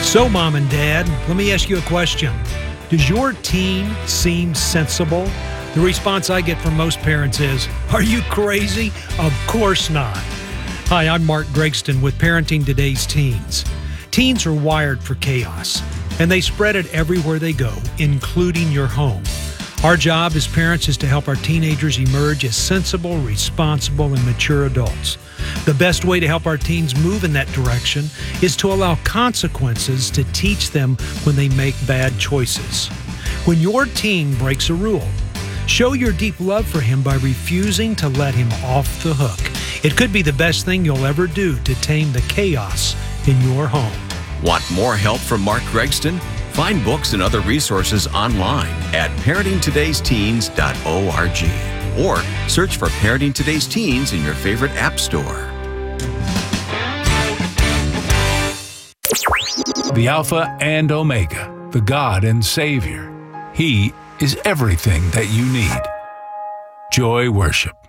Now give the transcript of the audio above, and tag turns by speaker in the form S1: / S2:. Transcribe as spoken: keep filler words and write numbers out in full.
S1: So, Mom and Dad, let me ask you a question. Does your teen seem sensible? The response I get from most parents is, "Are you crazy? Of course not." Hi, I'm Mark Gregston with Parenting Today's Teens. Teens are wired for chaos, and they spread it everywhere they go, including your home. Our job as parents is to help our teenagers emerge as sensible, responsible, and mature adults. The best way to help our teens move in that direction is to allow consequences to teach them when they make bad choices. When your teen breaks a rule, show your deep love for him by refusing to let him off the hook. It could be the best thing you'll ever do to tame the chaos in your home.
S2: Want more help from Mark Gregston? Find books and other resources online at parenting todays teens dot org or search for Parenting Today's Teens in your favorite app store.
S3: The Alpha and Omega, the God and Savior. He is everything that you need. Joy Worship.